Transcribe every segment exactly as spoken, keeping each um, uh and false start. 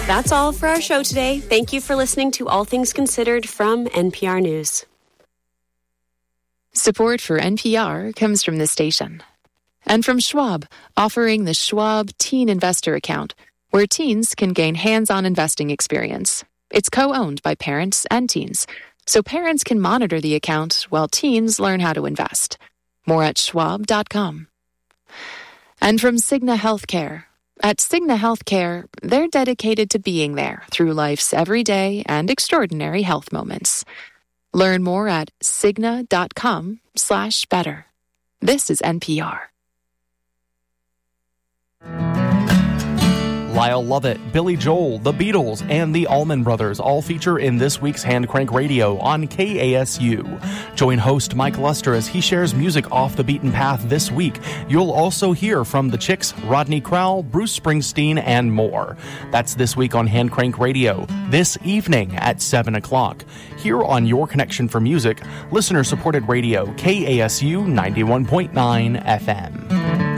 That's all for our show today. Thank you for listening to All Things Considered from N P R News. Support for N P R comes from this station. And from Schwab, offering the Schwab Teen Investor Account, where teens can gain hands-on investing experience. It's co-owned by parents and teens, so parents can monitor the account while teens learn how to invest. More at schwab dot com. And from Cigna Healthcare. At Cigna Healthcare, they're dedicated to being there through life's everyday and extraordinary health moments. Learn more at cigna dot com slash better. This is N P R. Lyle Lovett, Billy Joel, The Beatles, and the Allman Brothers all feature in this week's Hand Crank Radio on K A S U. Join host Mike Luster as he shares music off the beaten path this week. You'll also hear from the Chicks, Rodney Crowell, Bruce Springsteen, and more. That's this week on Hand Crank Radio, this evening at seven o'clock. Here on Your Connection for Music, listener-supported radio, K A S U ninety-one point nine F M.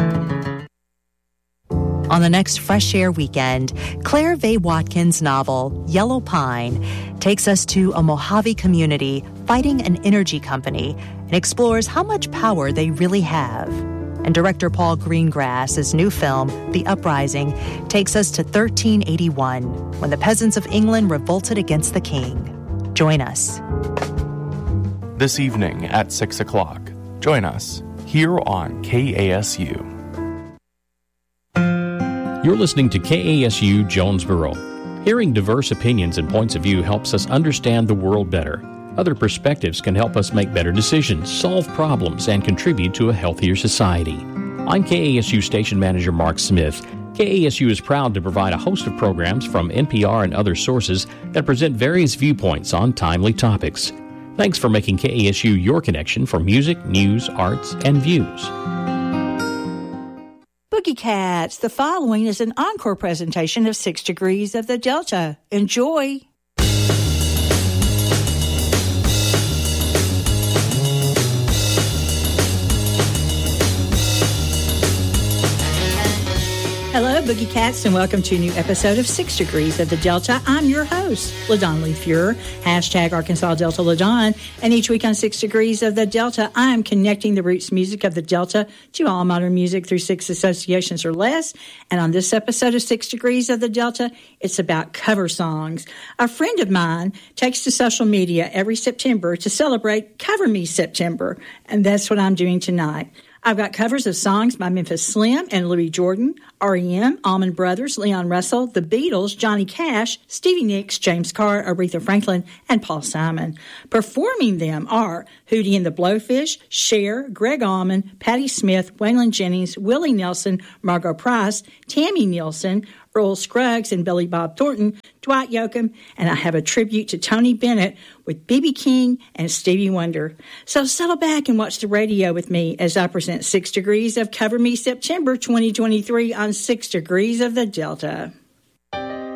On the next Fresh Air weekend, Claire Vaye Watkins' novel, Yellow Pine, takes us to a Mojave community fighting an energy company and explores how much power they really have. And director Paul Greengrass's new film, The Uprising, takes us to thirteen eighty-one, when the peasants of England revolted against the king. Join us. This evening at six o'clock. Join us here on K A S U. You're listening to K A S U Jonesboro. Hearing diverse opinions and points of view helps us understand the world better. Other perspectives can help us make better decisions, solve problems, and contribute to a healthier society. I'm K A S U Station Manager Mark Smith. K A S U is proud to provide a host of programs from N P R and other sources that present various viewpoints on timely topics. Thanks for making K A S U your connection for music, news, arts, and views. Boogie Cats, the following is an encore presentation of Six Degrees of the Delta. Enjoy! Hello, Boogie Cats, and welcome to a new episode of Six Degrees of the Delta. I'm your host, LaDon Lee Fuhrer, hashtag Arkansas Delta LaDon, and each week on Six Degrees of the Delta, I'm connecting the roots music of the Delta to all modern music through six associations or less, and on this episode of Six Degrees of the Delta, it's about cover songs. A friend of mine takes to social media every September to celebrate Cover Me September, and that's what I'm doing tonight. I've got covers of songs by Memphis Slim and Louis Jordan, R E M, Allman Brothers, Leon Russell, The Beatles, Johnny Cash, Stevie Nicks, James Carr, Aretha Franklin, and Paul Simon. Performing them are Hootie and the Blowfish, Cher, Greg Allman, Patti Smith, Waylon Jennings, Willie Nelson, Margot Price, Tammy Nielsen, Earl Scruggs and Billy Bob Thornton, Dwight Yoakam, and I have a tribute to Tony Bennett with B B King and Stevie Wonder. So settle back and watch the radio with me as I present Six Degrees of Cover Me September twenty twenty-three on Six Degrees of the Delta.